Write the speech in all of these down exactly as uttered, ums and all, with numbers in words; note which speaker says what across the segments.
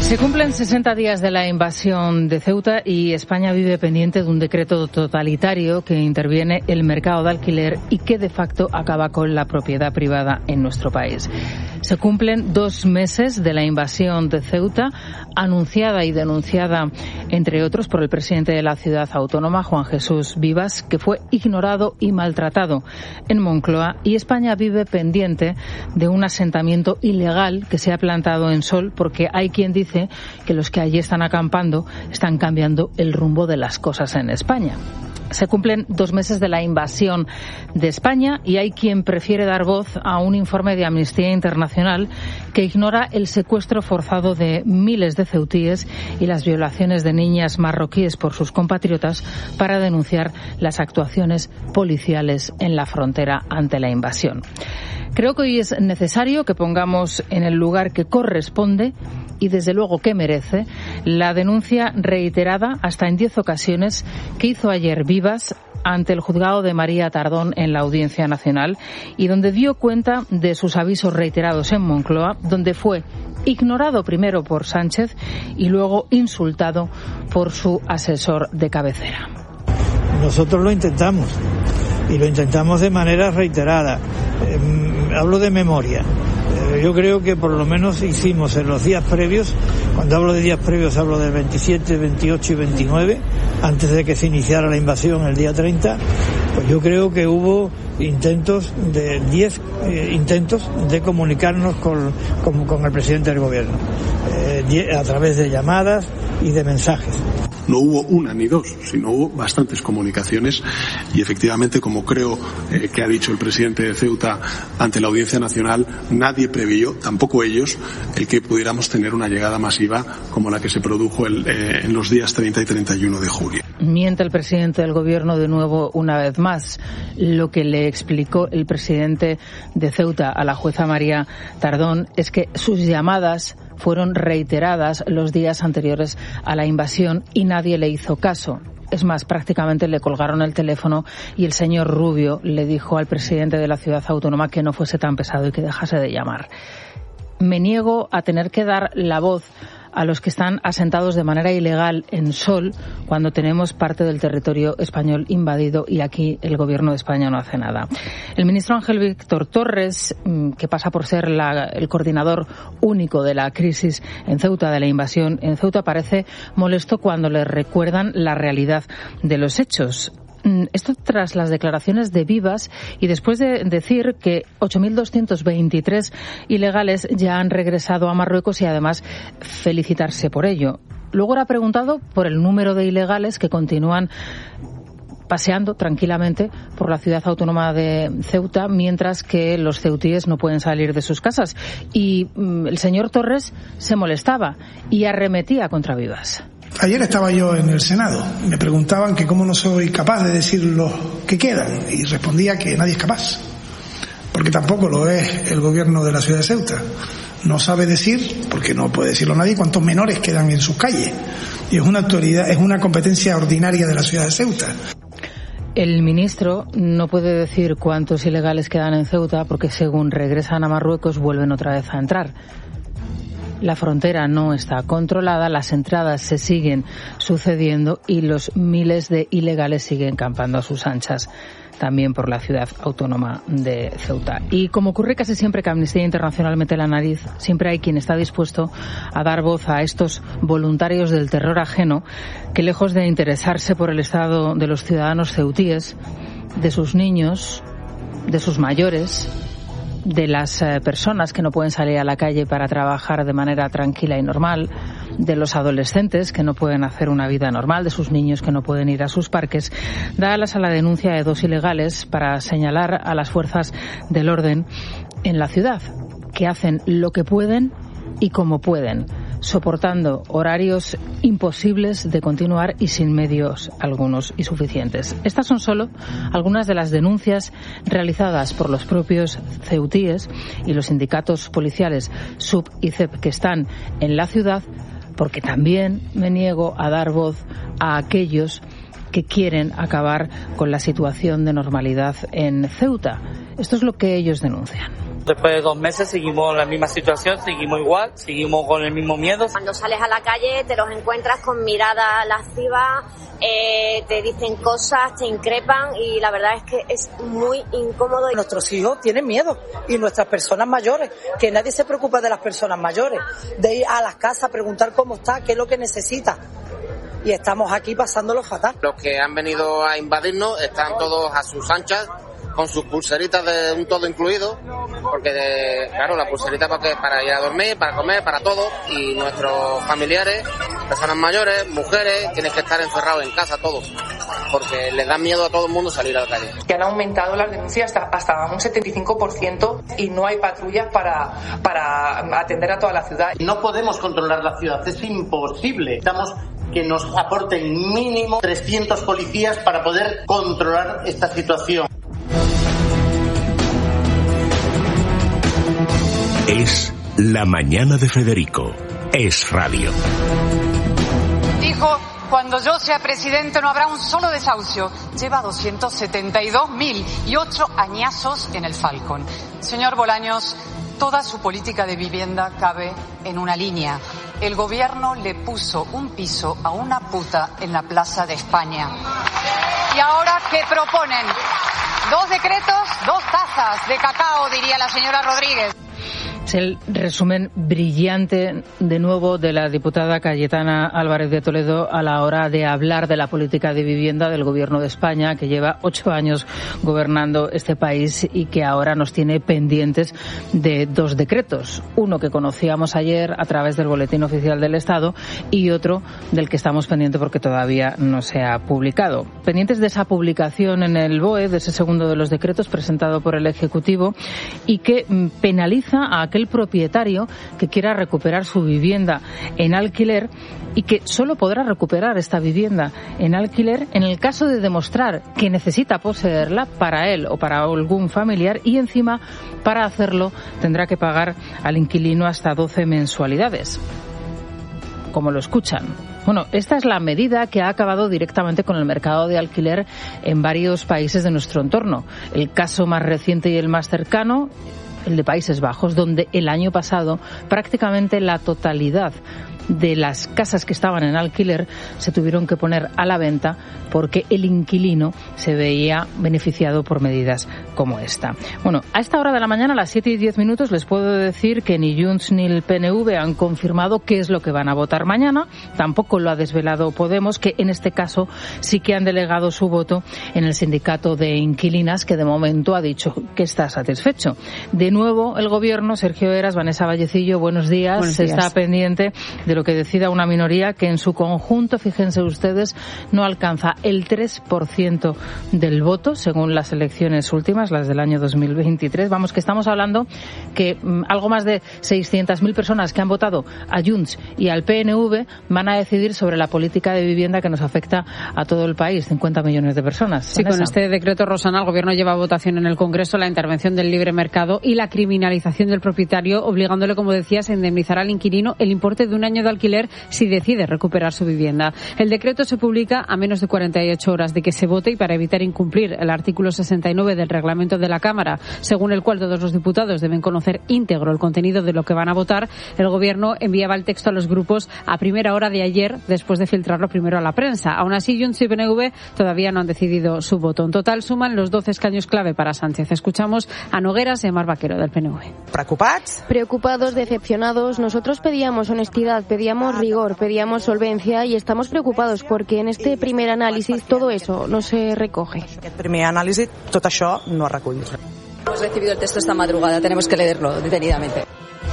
Speaker 1: Se cumplen sesenta días de la invasión de Ceuta y España vive pendiente de un decreto totalitario que interviene el mercado de alquiler y que de facto acaba con la propiedad privada en nuestro país. Se cumplen dos meses de la invasión de Ceuta, anunciada y denunciada, entre otros, por el presidente de la ciudad autónoma, Juan Jesús Vivas, que fue ignorado y maltratado en Moncloa, y España vive pendiente de un asentamiento ilegal que se ha plantado en Sol, porque hay quien dice que los que allí están acampando están cambiando el rumbo de las cosas en España. Se cumplen dos meses de la invasión de España y hay quien prefiere dar voz a un informe de Amnistía Internacional que ignora el secuestro forzado de miles de ceutíes y las violaciones de niñas marroquíes por sus compatriotas para denunciar las actuaciones policiales en la frontera ante la invasión. Creo que hoy es necesario que pongamos en el lugar que corresponde y desde luego que merece la denuncia reiterada hasta en diez ocasiones que hizo ayer Vivas ante el juzgado de María Tardón en la Audiencia Nacional y donde dio cuenta de sus avisos reiterados en Moncloa, donde fue ignorado primero por Sánchez y luego insultado por su asesor de cabecera.
Speaker 2: Nosotros lo intentamos y lo intentamos de manera reiterada. Eh, hablo de memoria. Eh, yo creo que por lo menos hicimos en los días previos, cuando hablo de días previos hablo del veintisiete, veintiocho y veintinueve, antes de que se iniciara la invasión el día treinta, pues yo creo que hubo intentos de diez eh, intentos de comunicarnos con, con, con el presidente del gobierno, eh, a través de llamadas y de mensajes.
Speaker 3: No hubo una ni dos, sino hubo bastantes comunicaciones y efectivamente, como creo eh, que ha dicho el presidente de Ceuta ante la Audiencia Nacional, nadie preveyó, tampoco ellos, el que pudiéramos tener una llegada masiva como la que se produjo el, eh, en los días treinta y treinta y uno de julio.
Speaker 1: Miente el presidente del Gobierno de nuevo una vez más. Lo que le explicó el presidente de Ceuta a la jueza María Tardón es que sus llamadas fueron reiteradas los días anteriores a la invasión y nadie le hizo caso. Es más, prácticamente le colgaron el teléfono y el señor Rubio le dijo al presidente de la ciudad autónoma que no fuese tan pesado y que dejase de llamar. Me niego a tener que dar la voz a los que están asentados de manera ilegal en Sol cuando tenemos parte del territorio español invadido y aquí el Gobierno de España no hace nada. El ministro Ángel Víctor Torres, que pasa por ser la, el coordinador único de la crisis en Ceuta, de la invasión en Ceuta, parece molesto cuando le recuerdan la realidad de los hechos. Esto tras las declaraciones de Vivas y después de decir que ocho mil doscientos veintitrés ilegales ya han regresado a Marruecos y además felicitarse por ello. Luego era preguntado por el número de ilegales que continúan paseando tranquilamente por la ciudad autónoma de Ceuta, mientras que los ceutíes no pueden salir de sus casas. Y mm, el señor Torres se molestaba y arremetía contra Vivas.
Speaker 4: Ayer estaba yo en el Senado. Me preguntaban que cómo no soy capaz de decir los que quedan y respondía que nadie es capaz, porque tampoco lo es el gobierno de la ciudad de Ceuta. No sabe decir, porque no puede decirlo nadie, cuántos menores quedan en sus calles. Y es una autoridad, es una competencia ordinaria de la ciudad de Ceuta.
Speaker 1: El ministro no puede decir cuántos ilegales quedan en Ceuta porque según regresan a Marruecos vuelven otra vez a entrar. La frontera no está controlada, las entradas se siguen sucediendo y los miles de ilegales siguen campando a sus anchas también por la ciudad autónoma de Ceuta. Y como ocurre casi siempre que Amnistía Internacional mete la nariz, siempre hay quien está dispuesto a dar voz a estos voluntarios del terror ajeno que, lejos de interesarse por el estado de los ciudadanos ceutíes, de sus niños, de sus mayores, de las eh, personas que no pueden salir a la calle para trabajar de manera tranquila y normal, de los adolescentes que no pueden hacer una vida normal, de sus niños que no pueden ir a sus parques, da alas a la denuncia de dos ilegales para señalar a las fuerzas del orden en la ciudad, que hacen lo que pueden y como pueden, soportando horarios imposibles de continuar y sin medios algunos y suficientes. Estas son solo algunas de las denuncias realizadas por los propios ceutíes y los sindicatos policiales S U P y C E P que están en la ciudad, porque también me niego a dar voz a aquellos que quieren acabar con la situación de normalidad en Ceuta. Esto es lo que ellos denuncian.
Speaker 5: Después de dos meses seguimos en la misma situación, seguimos igual, seguimos con el mismo miedo.
Speaker 6: Cuando sales a la calle te los encuentras con miradas lascivas, eh, te dicen cosas, te increpan y la verdad es que es muy incómodo.
Speaker 7: Nuestros hijos tienen miedo y nuestras personas mayores, que nadie se preocupa de las personas mayores, de ir a las casas a preguntar cómo está, qué es lo que necesita. Y estamos aquí pasándolo fatal.
Speaker 8: Los que han venido a invadirnos están todos a sus anchas, con sus pulseritas de un todo incluido, porque de, claro, la pulserita para, que, para ir a dormir, para comer, para todo, y nuestros familiares, personas mayores, mujeres, tienen que estar encerrados en casa todos, porque les da miedo a todo el mundo salir a la calle.
Speaker 9: Que han aumentado las denuncias hasta, hasta un setenta y cinco por ciento y no hay patrullas para, para atender a toda la ciudad.
Speaker 10: No podemos controlar la ciudad, es imposible. Estamos que nos aporten mínimo trescientos policías para poder controlar esta situación.
Speaker 11: Es La Mañana de Federico. Es radio.
Speaker 12: Dijo, cuando yo sea presidente no habrá un solo desahucio. Lleva doscientos setenta y dos mil y ocho añazos en el Falcon. Señor Bolaños, toda su política de vivienda cabe en una línea. El gobierno le puso un piso a una puta en la Plaza de España. ¿Y ahora qué proponen? Dos decretos, dos tazas de cacao, diría la señora Rodríguez.
Speaker 1: Es el resumen brillante, de nuevo, de la diputada Cayetana Álvarez de Toledo a la hora de hablar de la política de vivienda del Gobierno de España, que lleva ocho años gobernando este país y que ahora nos tiene pendientes de dos decretos. Uno que conocíamos ayer a través del Boletín Oficial del Estado y otro del que estamos pendientes porque todavía no se ha publicado. Pendientes de esa publicación en el B O E, de ese segundo de los decretos presentado por el Ejecutivo y que penaliza a aquel propietario que quiera recuperar su vivienda en alquiler y que solo podrá recuperar esta vivienda en alquiler en el caso de demostrar que necesita poseerla para él o para algún familiar y encima para hacerlo tendrá que pagar al inquilino hasta doce mensualidades. Como lo escuchan. Bueno, esta es la medida que ha acabado directamente con el mercado de alquiler en varios países de nuestro entorno. El caso más reciente y el más cercano, el de Países Bajos, donde el año pasado prácticamente la totalidad de las casas que estaban en alquiler se tuvieron que poner a la venta porque el inquilino se veía beneficiado por medidas como esta. Bueno, a esta hora de la mañana, a las siete y diez minutos, les puedo decir que ni Junts ni el P N V han confirmado qué es lo que van a votar mañana. Tampoco lo ha desvelado Podemos, que en este caso sí que han delegado su voto en el sindicato de inquilinas, que de momento ha dicho que está satisfecho. De nuevo, el Gobierno, Sergio Heras, Vanessa Vallecillo, buenos días.
Speaker 13: Buenos días.
Speaker 1: Está pendiente de lo que decida una minoría que en su conjunto, fíjense ustedes, no alcanza el tres por ciento del voto, según las elecciones últimas, las del año dos mil veintitrés. Vamos, que estamos hablando que mmm, algo más de seiscientas mil personas que han votado a Junts y al P N V van a decidir sobre la política de vivienda que nos afecta a todo el país, cincuenta millones de personas.
Speaker 13: Sí,
Speaker 1: Vanessa.
Speaker 13: Con este decreto, Rosana, el Gobierno lleva a votación en el Congreso la intervención del libre mercado y la criminalización del propietario, obligándole, como decías, a indemnizar al inquilino el importe de un año de alquiler si decide recuperar su vivienda. El decreto se publica a menos de cuarenta y ocho horas de que se vote y para evitar incumplir el artículo sesenta y nueve del reglamento de la Cámara, según el cual todos los diputados deben conocer íntegro el contenido de lo que van a votar, el Gobierno enviaba el texto a los grupos a primera hora de ayer, después de filtrarlo primero a la prensa. Aún así, Junts y P N V todavía no han decidido su voto. En total suman los doce escaños clave para Sánchez. Escuchamos a Nogueras y a Mar Vaquero del P N V.
Speaker 14: ¿Preocupados? Preocupados, decepcionados. Nosotros pedíamos honestidad, pedíamos rigor, pedíamos solvencia y estamos preocupados porque en este primer análisis todo eso no se recoge.
Speaker 15: Aquest primer anàlisi, tot això no es recull.
Speaker 16: Hemos recibido el texto esta madrugada, tenemos que leerlo detenidamente.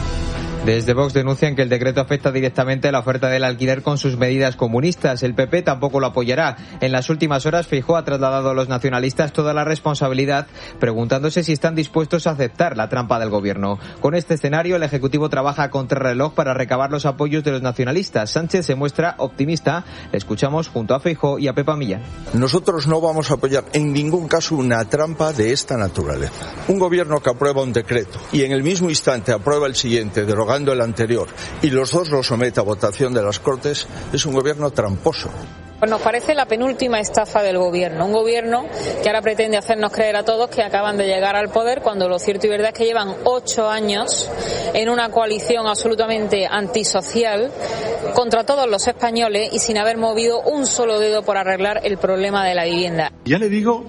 Speaker 17: Desde Vox denuncian que el decreto afecta directamente a la oferta del alquiler con sus medidas comunistas. El P P tampoco lo apoyará. En las últimas horas, Feijóo ha trasladado a los nacionalistas toda la responsabilidad, preguntándose si están dispuestos a aceptar la trampa del Gobierno. Con este escenario, el Ejecutivo trabaja a contrarreloj para recabar los apoyos de los nacionalistas. Sánchez se muestra optimista. Le escuchamos junto a Feijóo y a Pepa Millán.
Speaker 18: Nosotros no vamos a apoyar en ningún caso una trampa de esta naturaleza. Un Gobierno que aprueba un decreto y en el mismo instante aprueba el siguiente, derogando el anterior, y los dos los somete a votación de las Cortes, es un Gobierno tramposo.
Speaker 19: Pues nos parece la penúltima estafa del gobierno, un gobierno que ahora pretende hacernos creer a todos que acaban de llegar al poder, cuando lo cierto y verdad es que llevan ocho años en una coalición absolutamente antisocial contra todos los españoles y sin haber movido un solo dedo por arreglar el problema de la vivienda.
Speaker 3: Ya le digo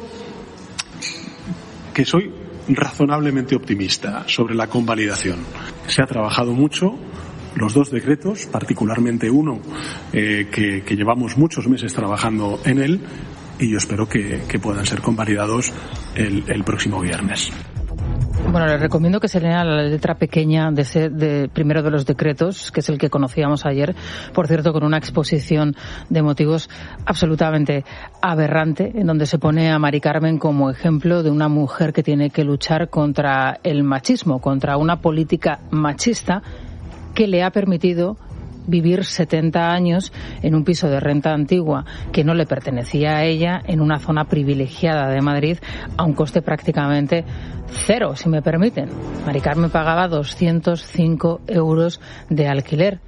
Speaker 3: que soy razonablemente optimista sobre la convalidación. Se ha trabajado mucho. Los dos decretos, particularmente uno eh, que, que llevamos muchos meses trabajando en él, y yo espero que, que puedan ser convalidados el, el próximo viernes.
Speaker 1: Bueno, les recomiendo que se lean la letra pequeña de ese de primero de los decretos, que es el que conocíamos ayer, por cierto, con una exposición de motivos absolutamente aberrante, en donde se pone a Mari Carmen como ejemplo de una mujer que tiene que luchar contra el machismo, contra una política machista que le ha permitido vivir setenta años en un piso de renta antigua que no le pertenecía a ella, en una zona privilegiada de Madrid, a un coste prácticamente cero, si me permiten. Mari Carmen pagaba doscientos cinco euros de alquiler,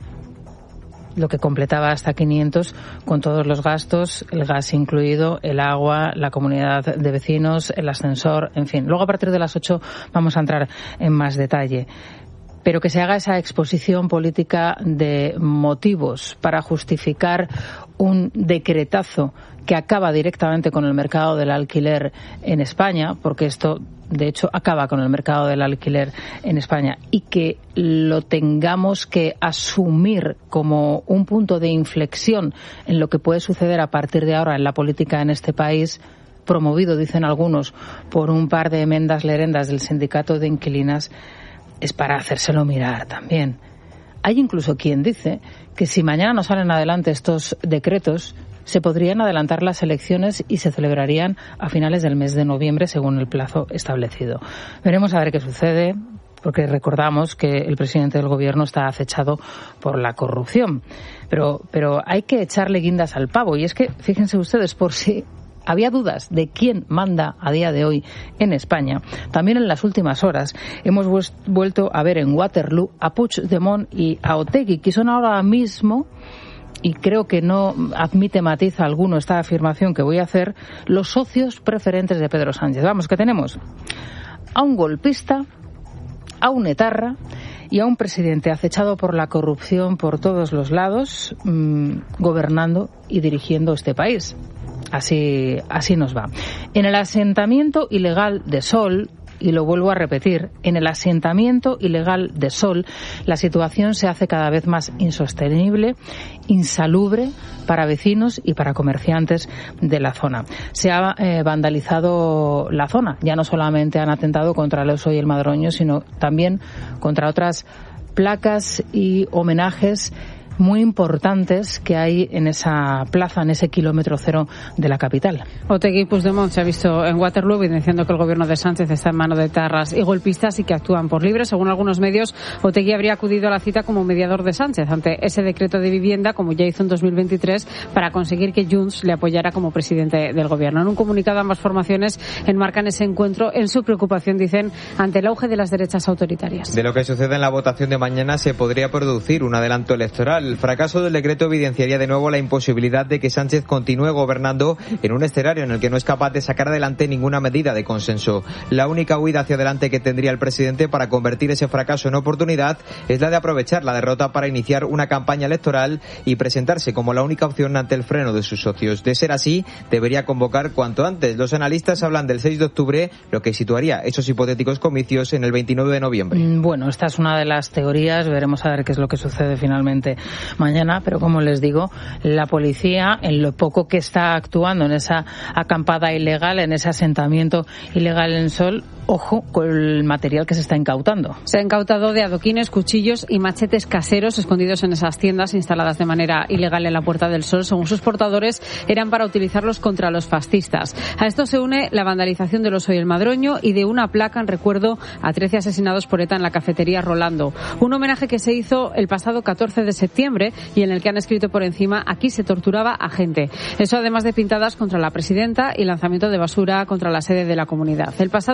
Speaker 1: lo que completaba hasta quinientos con todos los gastos, el gas incluido, el agua, la comunidad de vecinos, el ascensor, en fin. Luego, a partir de las ocho, vamos a entrar en más detalle. Pero que se haga esa exposición política de motivos para justificar un decretazo que acaba directamente con el mercado del alquiler en España, porque esto, de hecho, acaba con el mercado del alquiler en España, y que lo tengamos que asumir como un punto de inflexión en lo que puede suceder a partir de ahora en la política en este país, promovido, dicen algunos, por un par de enmendas lerendas del sindicato de inquilinas, es para hacérselo mirar también. Hay incluso quien dice que si mañana no salen adelante estos decretos, se podrían adelantar las elecciones y se celebrarían a finales del mes de noviembre, según el plazo establecido. Veremos a ver qué sucede, porque recordamos que el presidente del gobierno está acechado por la corrupción. Pero, pero hay que echarle guindas al pavo. Y es que, fíjense ustedes, por si había dudas de quién manda a día de hoy en España, también en las últimas horas hemos vuelto a ver en Waterloo a Puigdemont y a Otegi, que son ahora mismo, y creo que no admite matiz alguno esta afirmación que voy a hacer, los socios preferentes de Pedro Sánchez. Vamos, que tenemos a un golpista, a un etarra y a un presidente acechado por la corrupción por todos los lados, mmm, gobernando y dirigiendo este país. Así, así nos va. En el asentamiento ilegal de Sol, y lo vuelvo a repetir, en el asentamiento ilegal de Sol, la situación se hace cada vez más insostenible, insalubre para vecinos y para comerciantes de la zona. Se ha eh, vandalizado la zona. Ya no solamente han atentado contra el Oso y el Madroño, sino también contra otras placas y homenajes muy importantes que hay en esa plaza, en ese kilómetro cero de la capital.
Speaker 13: Otegi y Puigdemont se ha visto en Waterloo evidenciando que el gobierno de Sánchez está en manos de etarras y golpistas y que actúan por libre. Según algunos medios, Otegi habría acudido a la cita como mediador de Sánchez ante ese decreto de vivienda, como ya hizo en dos mil veintitrés, para conseguir que Junts le apoyara como presidente del gobierno. En un comunicado, ambas formaciones enmarcan ese encuentro en su preocupación, dicen, ante el auge de las derechas autoritarias.
Speaker 17: De lo que sucede en la votación de mañana se podría producir un adelanto electoral. El fracaso del decreto evidenciaría de nuevo la imposibilidad de que Sánchez continúe gobernando en un escenario en el que no es capaz de sacar adelante ninguna medida de consenso. La única huida hacia adelante que tendría el presidente para convertir ese fracaso en oportunidad es la de aprovechar la derrota para iniciar una campaña electoral y presentarse como la única opción ante el freno de sus socios. De ser así, debería convocar cuanto antes. Los analistas hablan del seis de octubre, lo que situaría esos hipotéticos comicios en el veintinueve de noviembre.
Speaker 1: Bueno, esta es una de las teorías. Veremos a ver qué es lo que sucede finalmente mañana, pero como les digo, la policía, en lo poco que está actuando en esa acampada ilegal, en ese asentamiento ilegal en Sol, ojo con el material que se está incautando.
Speaker 13: Se ha incautado de adoquines, cuchillos y machetes caseros escondidos en esas tiendas instaladas de manera ilegal en la Puerta del Sol. Según sus portadores, eran para utilizarlos contra los fascistas. A esto se une la vandalización del Oso y el Madroño y de una placa en recuerdo a trece asesinados por ETA en la cafetería Rolando. Un homenaje que se hizo el pasado catorce de septiembre y en el que han escrito por encima: aquí se torturaba a gente. Eso además de pintadas contra la presidenta y lanzamiento de basura contra la sede de la comunidad. El pasado día veintiuno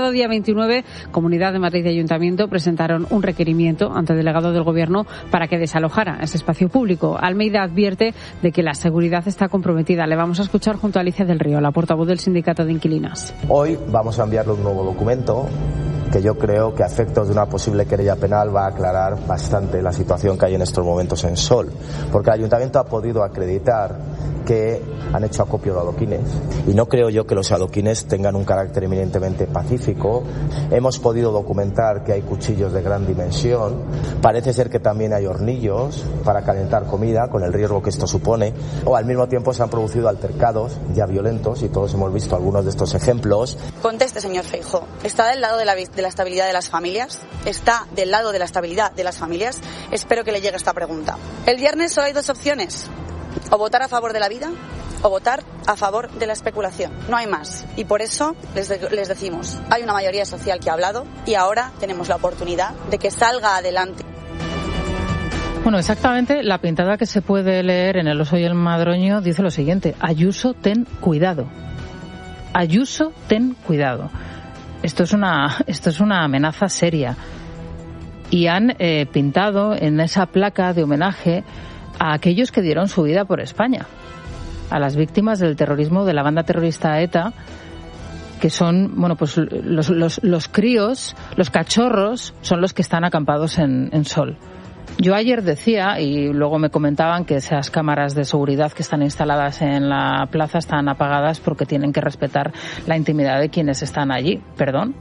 Speaker 13: veintinueve, Comunidad de Madrid y Ayuntamiento presentaron un requerimiento ante el delegado del Gobierno para que desalojara ese espacio público. Almeida advierte de que la seguridad está comprometida. Le vamos a escuchar junto a Alicia del Río, la portavoz del Sindicato de Inquilinas.
Speaker 20: Hoy vamos a enviarle un nuevo documento que yo creo que a efectos de una posible querella penal va a aclarar bastante la situación que hay en estos momentos en Sol, porque el Ayuntamiento ha podido acreditar que han hecho acopio de adoquines y no creo yo que los adoquines tengan un carácter eminentemente pacífico. Hemos podido documentar que hay cuchillos de gran dimensión, parece ser que también hay hornillos para calentar comida con el riesgo que esto supone, o al mismo tiempo se han producido altercados ya violentos y todos hemos visto algunos de estos ejemplos.
Speaker 21: Conteste, señor Feijóo, ¿está del lado de la, de la estabilidad de las familias? ¿Está del lado de la estabilidad de las familias? Espero que le llegue esta pregunta. El viernes solo hay dos opciones: o votar a favor de la vida o votar a favor de la especulación. No hay más. Y por eso les, de, les decimos, hay una mayoría social que ha hablado y ahora tenemos la oportunidad de que salga adelante.
Speaker 1: Bueno, exactamente la pintada que se puede leer en El Oso y el Madroño dice lo siguiente: Ayuso, ten cuidado. Ayuso, ten cuidado. Esto es una, esto es una amenaza seria. Y han eh, pintado en esa placa de homenaje a aquellos que dieron su vida por España, a las víctimas del terrorismo de la banda terrorista ETA, que son, bueno, pues los, los, los críos, los cachorros, son los que están acampados en, en Sol. Yo ayer decía, y luego me comentaban que esas cámaras de seguridad que están instaladas en la plaza están apagadas porque tienen que respetar la intimidad de quienes están allí. ¿Perdón?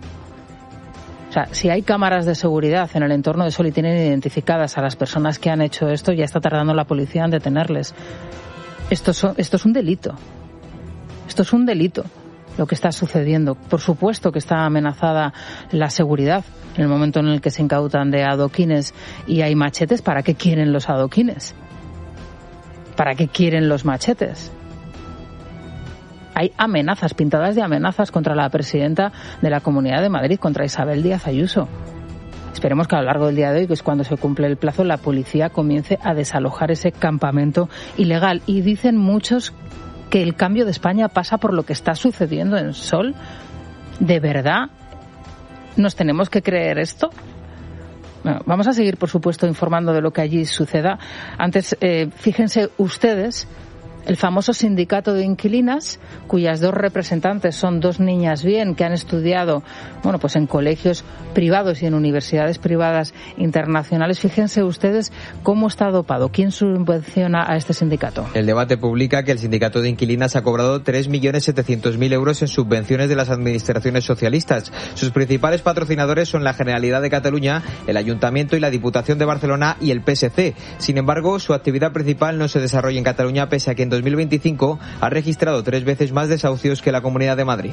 Speaker 1: O sea, si hay cámaras de seguridad en el entorno de Sol y tienen identificadas a las personas que han hecho esto, ya está tardando la policía en detenerles. Esto, so, esto es un delito. Esto es un delito lo que está sucediendo. Por supuesto que está amenazada la seguridad en el momento en el que se incautan de adoquines y hay machetes. ¿Para qué quieren los adoquines? ¿Para qué quieren los machetes? Hay amenazas, pintadas de amenazas contra la presidenta de la Comunidad de Madrid, contra Isabel Díaz Ayuso. Esperemos que a lo largo del día de hoy, que es cuando se cumple el plazo, la policía comience a desalojar ese campamento ilegal. Y dicen muchos que el cambio de España pasa por lo que está sucediendo en Sol. ¿De verdad nos tenemos que creer esto? Bueno, vamos a seguir, por supuesto, informando de lo que allí suceda. Antes, eh, fíjense ustedes, el famoso sindicato de inquilinas, cuyas dos representantes son dos niñas bien que han estudiado, bueno, pues en colegios privados y en universidades privadas internacionales. Fíjense ustedes cómo está dopado. ¿Quién subvenciona a este sindicato?
Speaker 17: El Debate publica que el sindicato de inquilinas ha cobrado tres millones setecientos mil euros en subvenciones de las administraciones socialistas. Sus principales patrocinadores son la Generalidad de Cataluña, el Ayuntamiento y la Diputación de Barcelona y el P S C. Sin embargo, su actividad principal no se desarrolla en Cataluña, pese a que en dos mil veinticinco ha registrado tres veces más desahucios que la Comunidad de Madrid.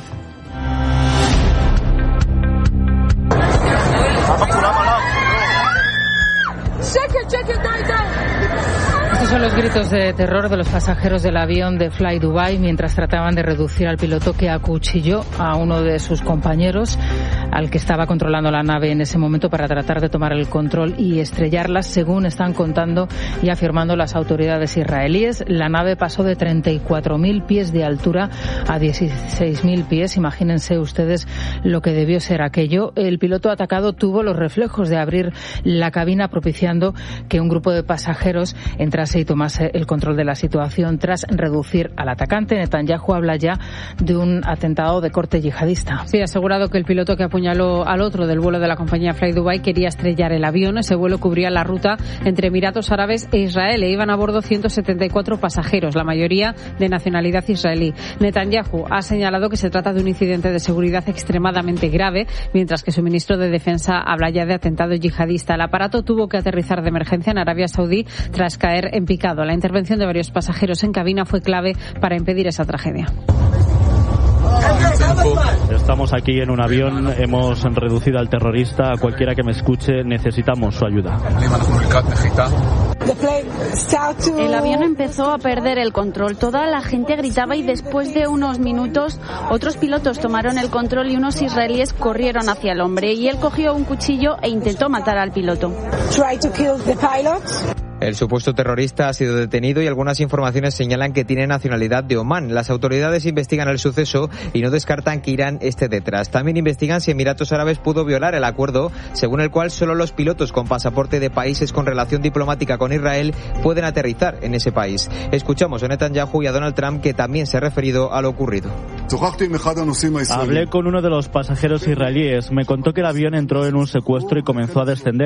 Speaker 1: Estos son los gritos de terror de los pasajeros del avión de Fly Dubai mientras trataban de reducir al piloto que acuchilló a uno de sus compañeros, al que estaba controlando la nave en ese momento, para tratar de tomar el control y estrellarla, según están contando y afirmando las autoridades israelíes. La nave pasó de treinta y cuatro mil pies de altura a dieciséis mil pies. Imagínense ustedes lo que debió ser aquello. El piloto atacado tuvo los reflejos de abrir la cabina, propiciando que un grupo de pasajeros entrase y tomase el control de la situación. Tras reducir al atacante, Netanyahu habla ya de un atentado de corte yihadista.
Speaker 13: Sí, ha asegurado que el piloto que apuñaló al otro del vuelo de la compañía Fly Dubai quería estrellar el avión. Ese vuelo cubría la ruta entre Emiratos Árabes e Israel e iban a bordo ciento setenta y cuatro pasajeros, la mayoría de nacionalidad israelí. Netanyahu ha señalado que se trata de un incidente de seguridad extremadamente grave, mientras que su ministro de Defensa habla ya de atentado yihadista. El aparato tuvo que aterrizar de emergencia en Arabia Saudí tras caer en picado. La intervención de varios pasajeros en cabina fue clave para impedir esa tragedia.
Speaker 22: Estamos aquí en un avión, hemos reducido al terrorista. A cualquiera que me escuche, necesitamos su ayuda.
Speaker 23: El avión empezó a perder el control. Toda la gente gritaba y después de unos minutos otros pilotos tomaron el control y unos israelíes corrieron hacia el hombre y él cogió un cuchillo e intentó matar al piloto.
Speaker 17: El supuesto terrorista ha sido detenido y algunas informaciones señalan que tiene nacionalidad de Omán. Las autoridades investigan el suceso y no descartan que Irán esté detrás. También investigan si Emiratos Árabes pudo violar el acuerdo según el cual solo los pilotos con pasaporte de países con relación diplomática con Israel pueden aterrizar en ese país. Escuchamos a Netanyahu y a Donald Trump, que también se ha referido a lo ocurrido.
Speaker 22: Hablé con uno de los pasajeros israelíes. Me contó que el avión entró en un secuestro y comenzó a descender.